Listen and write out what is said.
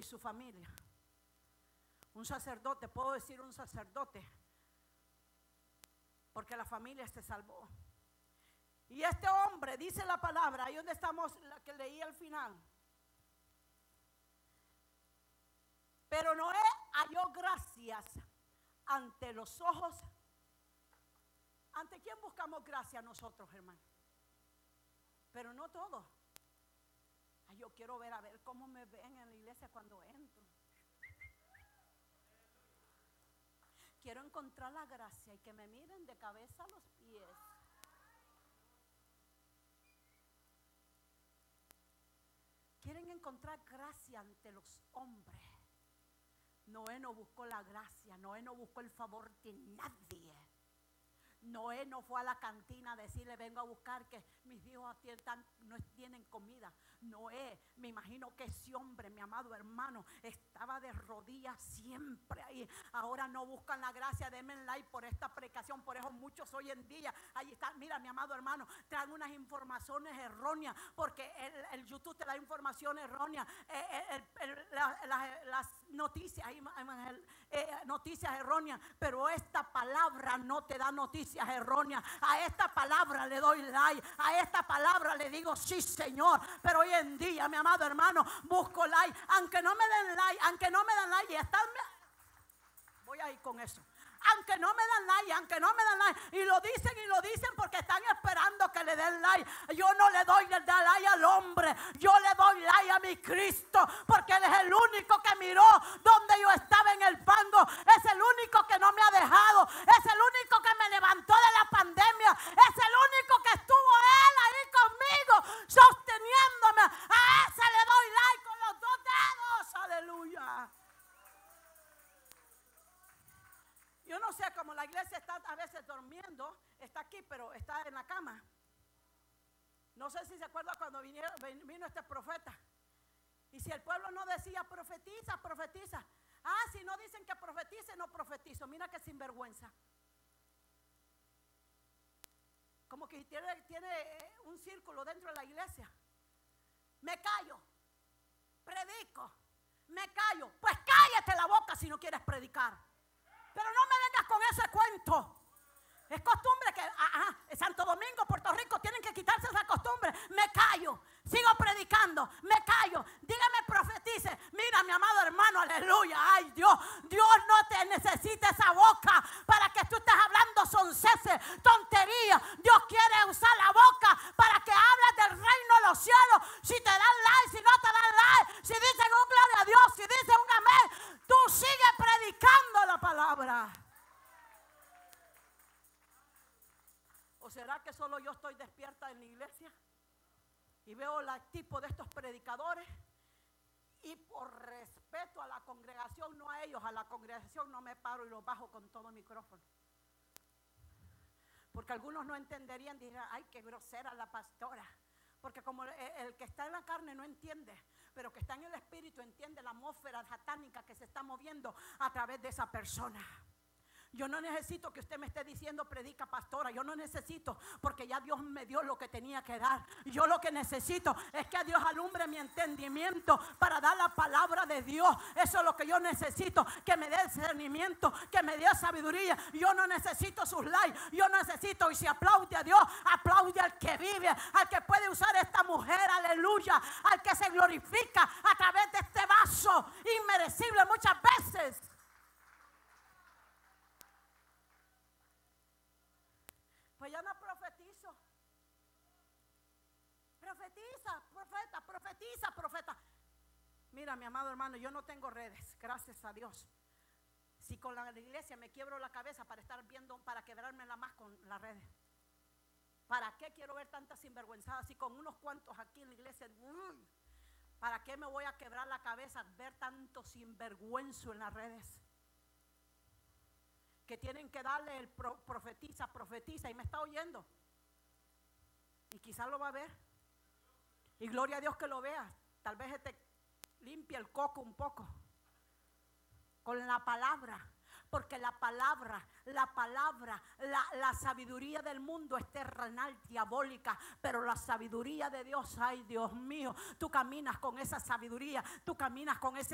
su familia. Un sacerdote, puedo decir un sacerdote, porque la familia se salvó. Y este hombre, dice la palabra, ahí donde estamos, la que leí al final. Pero Noé halló gracias ante los ojos. ¿Ante quién buscamos gracia nosotros, hermano? Pero no todos. Ay, yo quiero ver, a ver cómo me ven en la iglesia cuando entro. Quiero encontrar la gracia y que me miren de cabeza a los pies. Quieren encontrar gracia ante los hombres. Noé no buscó la gracia, Noé no buscó el favor de nadie. Noé no fue a la cantina a decirle: vengo a buscar que mis hijos no tienen comida. Noé, me imagino que ese hombre, mi amado hermano, estaba de rodillas siempre ahí. Ahora no buscan la gracia. Denme like por esta predicación. Por eso muchos hoy en día, ahí está, mira mi amado hermano, traen unas informaciones erróneas, porque el YouTube te da información errónea. Las noticias, noticias erróneas, pero esta palabra no te da noticias erróneas. A esta palabra le doy like, a esta palabra le digo sí, Señor. Pero hoy en día, mi amado hermano, busco like, aunque no me den like, y voy a ir con eso. Aunque no me dan like, y lo dicen porque están esperando que le den like. Yo no le doy like al hombre, yo le doy like a mi Cristo, porque Él es el único que miró donde yo estaba en el fango, es el único que no me ha dejado, es el único que me levantó de la pandemia, es el único que estuvo Él ahí conmigo, sosteniéndome. A ese le doy like con los 2 dedos, aleluya. Yo no sé cómo la iglesia está a veces durmiendo, está aquí, pero está en la cama. No sé si se acuerda cuando vino este profeta. Y si el pueblo no decía profetiza, profetiza. Ah, si no dicen que profetice, no profetizo. Mira qué sinvergüenza. Como que tiene un círculo dentro de la iglesia. Me callo, predico, me callo. Pues cállate la boca si no quieres predicar. Pero no me vengas con ese cuento. Es costumbre que Santo Domingo, Puerto Rico tienen que quitarse esa costumbre. Me callo, sigo predicando, me callo. Dígame, profetice. Mira, mi amado hermano, aleluya. Ay, Dios no te necesita esa boca para que tú estés hablando sonceses, tonterías. Dios quiere usar la boca para que hables del reino de los cielos. Si te dan like, si no te dan like, si dicen un gloria a Dios, si dicen un amén, tú sigues predicando la palabra. ¿O será que solo yo estoy despierta en la iglesia y veo el tipo de estos predicadores y por respeto a la congregación, no a ellos, a la congregación no me paro y los bajo con todo micrófono? Porque algunos no entenderían, dirán: ay, qué grosera la pastora. Porque como el que está en la carne no entiende, pero que está en el espíritu entiende la atmósfera satánica que se está moviendo a través de esa persona. Yo no necesito que usted me esté diciendo predica, pastora. Yo no necesito, porque ya Dios me dio lo que tenía que dar. Yo lo que necesito es que Dios alumbre mi entendimiento para dar la palabra de Dios. Eso es lo que yo necesito, que me dé discernimiento, que me dé sabiduría. Yo no necesito sus likes, yo necesito, y si aplaude a Dios, aplaude al que vive, al que puede usar esta mujer, aleluya, al que se glorifica a través de este vaso inmerecible muchas veces. Pues ya no profetizo. Profetiza, profeta. Mira, mi amado hermano, yo no tengo redes, gracias a Dios. Si con la iglesia me quiebro la cabeza para estar viendo, para quebrármela más con las redes. ¿Para qué quiero ver tantas sinvergüenzadas? Si con unos cuantos aquí en la iglesia, ¿para qué me voy a quebrar la cabeza ver tanto sinvergüenzo en las redes? Que tienen que darle el profetiza, y me está oyendo. Y quizás lo va a ver. Y gloria a Dios que lo vea. Tal vez te limpia el coco un poco. Con la palabra. Porque la palabra, la sabiduría del mundo es terrenal, diabólica, pero la sabiduría de Dios, ay Dios mío, tú caminas con esa sabiduría, tú caminas con ese